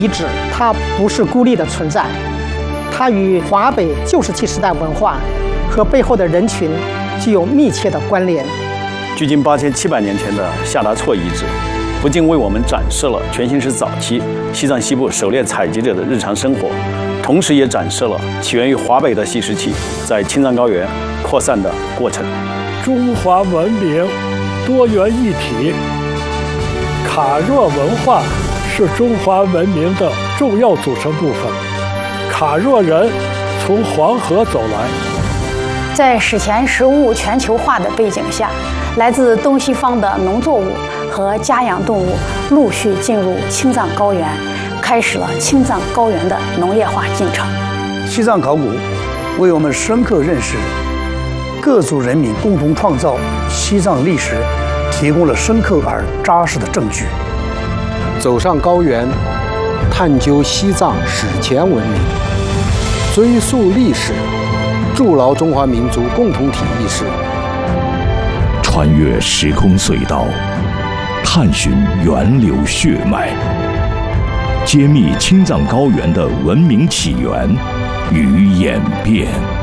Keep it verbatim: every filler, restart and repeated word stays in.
遗址它不是孤立的存在，它与华北旧石器时代文化和背后的人群具有密切的关联。 距今八千七百年前的夏达措遗址，不仅为我们展示了全新石早期西藏西部狩猎采集者的日常生活，同时也展示了起源于华北的细石器在青藏高原扩散的过程。 中华文明多元一体，卡若文化是中华文明的重要组成部分。卡若人从黄河走来， 在史前食物全球化的背景下，来自东西方的农作物和家养动物陆续进入青藏高原，开始了青藏高原的农业化进程。 西藏考古为我们深刻认识各族人民共同创造西藏历史提供了深刻而扎实的证据。 走上高原，探究西藏史前文明，追溯历史，筑牢中华民族共同体意识。 穿越时空隧道，探寻源流血脉，揭秘青藏高原的文明起源与演变。